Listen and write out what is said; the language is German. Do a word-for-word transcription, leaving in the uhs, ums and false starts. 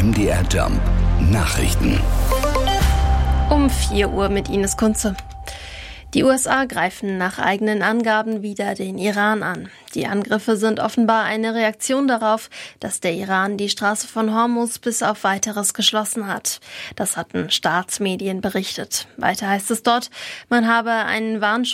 M D R Jump Nachrichten. Um vier Uhr mit Ines Kunze. Die U S A greifen nach eigenen Angaben wieder den Iran an. Die Angriffe sind offenbar eine Reaktion darauf, dass der Iran die Straße von Hormuz bis auf Weiteres geschlossen hat. Das hatten Staatsmedien berichtet. Weiter heißt es dort, man habe einen Warnschutz